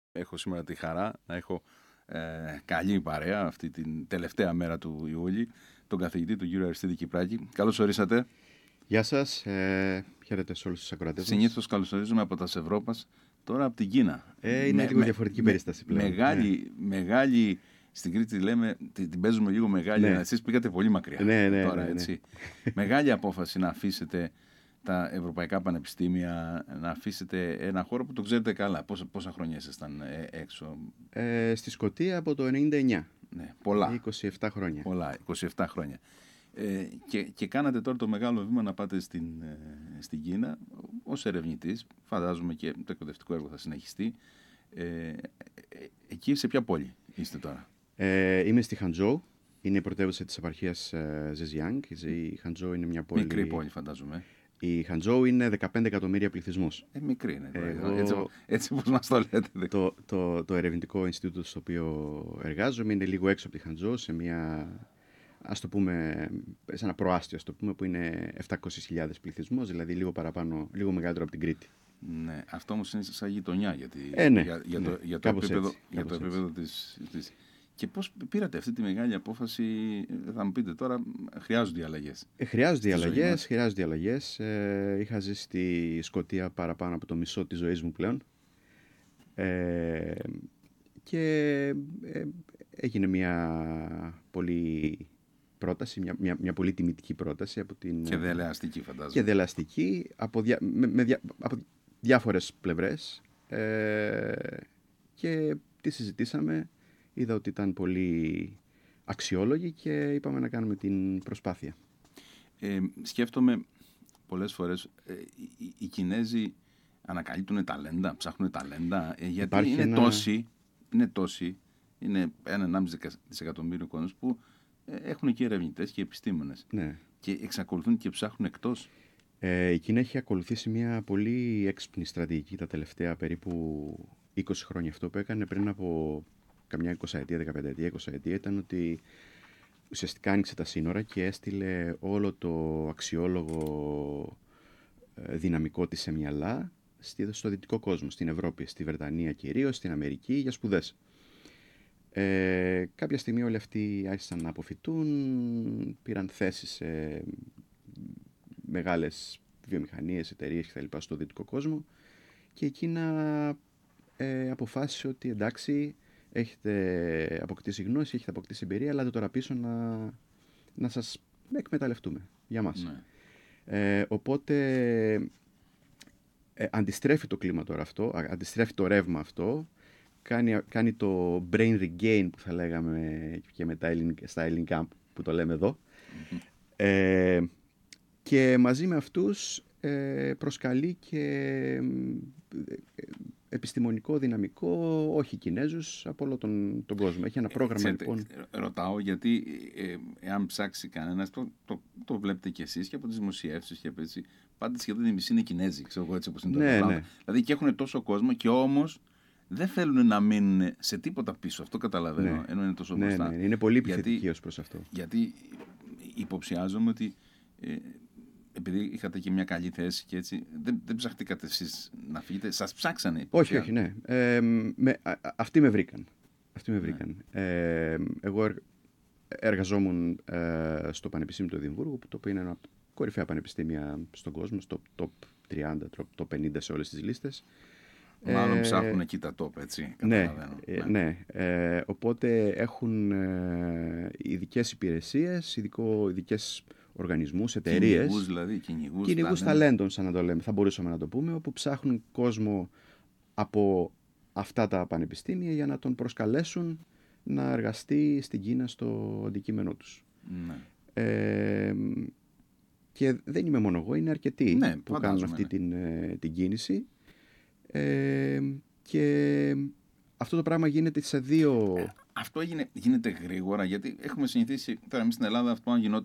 Έχω σήμερα τη χαρά να έχω καλή παρέα αυτή την τελευταία μέρα του Ιούλη, τον καθηγητή του κύριο Αριστίδη Κυπράκη. Καλώς ορίσατε. Γεια σας, χαίρετε σε όλους τους ακροατές μας. Συνήθως καλωσορίζουμε από τα Ευρώπας, τώρα από την Κίνα. Είναι λίγο διαφορετική περίσταση πλέον. Μεγάλη, στην Κρήτη λέμε, την παίζουμε λίγο μεγάλη, Ναι. εσείς πήγατε πολύ μακριά. Ναι. Έτσι. Μεγάλη απόφαση να αφήσετε τα ευρωπαϊκά πανεπιστήμια, να αφήσετε ένα χώρο που το ξέρετε καλά. Πόσα χρόνια ήσασταν έξω? Στη Σκωτία από το 1999. Ναι, πολλά. 27 χρόνια. Πολλά, 27 χρόνια. Και κάνατε τώρα το μεγάλο βήμα να πάτε στην Κίνα ως ερευνητής. Φαντάζομαι και το εκπαιδευτικό έργο θα συνεχιστεί. Εκεί σε ποια πόλη είστε τώρα? Είμαι στη Χαντζόου. Είναι η πρωτεύουσα της επαρχίας Ζεζιάνγκ. Η Χαντζόου είναι μια πόλη... Μικρή πόλη, φαντάζομαι. Η Χαντζόου είναι 15 εκατομμύρια πληθυσμός. Μικρή είναι. Έτσι όπως μας το λέτε. Το ερευνητικό Ινστιτούτο στο οποίο εργάζομαι είναι λίγο έξω από τη Χαντζόου, σε μια... ας το πούμε, σε ένα προάστιο, ας το πούμε, που είναι 700.000 πληθυσμός, δηλαδή λίγο παραπάνω, λίγο μεγαλύτερο από την Κρήτη. Ναι, αυτό όμως είναι σαν γειτονιά για το επίπεδο της... Και πώς πήρατε αυτή τη μεγάλη απόφαση? Θα μου πείτε τώρα, χρειάζονται αλλαγές. Χρειάζονται αλλαγές. Είχα ζήσει στη Σκωτία παραπάνω από το μισό της ζωής μου πλέον. Και έγινε μια πολύ πρόταση, μια πολύ τιμητική πρόταση από την... Και δελεαστική, φαντάζομαι. Και δελεαστική από διάφορες πλευρές. Και τη συζητήσαμε. Είδα ότι ήταν πολύ αξιόλογη και είπαμε να κάνουμε την προσπάθεια. Σκέφτομαι πολλές φορές, οι Κινέζοι ανακαλύπτουν ταλέντα, ψάχνουν ταλέντα, γιατί είναι τόσοι, είναι 1,5 δισεκατομμύριο κόσμος που έχουν και ερευνητές και επιστήμονες. Ναι. Και εξακολουθούν και ψάχνουν εκτός. Η Κίνα έχει ακολουθήσει μια πολύ έξυπνη στρατηγική τα τελευταία περίπου 20 χρόνια. Αυτό που έκανε πριν από καμιά 20 ετία ήταν ότι ουσιαστικά άνοιξε τα σύνορα και έστειλε όλο το αξιόλογο δυναμικό της σε μυαλά στο δυτικό κόσμο, στην Ευρώπη, στη Βρετανία κυρίως, στην Αμερική για σπουδές. Κάποια στιγμή όλοι αυτοί άρχισαν να αποφυτούν, πήραν θέσεις σε μεγάλες βιομηχανίες, εταιρείες κτλ. Στο δυτικό κόσμο και η Κίνα αποφάσισε ότι εντάξει, έχετε αποκτήσει γνώση, έχετε αποκτήσει εμπειρία, αλλά τώρα πίσω να σας εκμεταλλευτούμε για μας. Ναι. Οπότε αντιστρέφει το κλίμα τώρα αυτό, αντιστρέφει το ρεύμα αυτό, κάνει το brain regain που θα λέγαμε και μετά στα ελληνικά που το λέμε εδώ. Mm-hmm. Και μαζί με αυτούς προσκαλεί και επιστημονικό δυναμικό, όχι Κινέζους, από όλο τον κόσμο. Έχει ένα πρόγραμμα λοιπόν. Ρωτάω γιατί εάν ψάξει κανένας, το βλέπετε κι εσείς και από τις δημοσιεύσεις και από έτσι, πάντα σχεδόν η μισή είναι Κινέζοι, ξέρω εγώ, έτσι όπως είναι το πράγμα. Ναι. Δηλαδή και έχουν τόσο κόσμο και όμως δεν θέλουν να μείνουν σε τίποτα πίσω. Αυτό καταλαβαίνω, ναι. Ενώ είναι τόσο μπροστά. Ναι. Είναι πολύ επιθετικοί ως προς αυτό. Γιατί υποψιάζομαι ότι επειδή είχατε και μια καλή θέση και έτσι, δεν ψαχτήκατε εσείς να φύγετε, σας ψάξανε. Όχι, ναι. Αυτοί με βρήκαν. Εγώ εργαζόμουν στο Πανεπιστήμιο του Εδιμβούργου, το οποίο είναι ένα από τα κορυφαία πανεπιστήμια στον κόσμο, στο top 30, top 50 σε όλες τις λίστες. Μάλλον ψάχνουν εκεί τα top, έτσι, καταλαβαίνω. Ναι. Οπότε έχουν ειδικές υπηρεσίες, ειδικές οργανισμούς, εταιρείες. Κυνηγούς ταλέντων, σαν να το λέμε, θα μπορούσαμε να το πούμε, όπου ψάχνουν κόσμο από αυτά τα πανεπιστήμια για να τον προσκαλέσουν να εργαστεί στην Κίνα στο αντικείμενό τους. Ναι. Και δεν είμαι μόνο εγώ, είναι αρκετοί που κάνουν αυτή την κίνηση. Και αυτό το πράγμα γίνεται σε δύο... Αυτό γίνεται γρήγορα, γιατί έχουμε συνηθίσει τώρα εμείς στην Ελλάδα αυτό αν γινόταν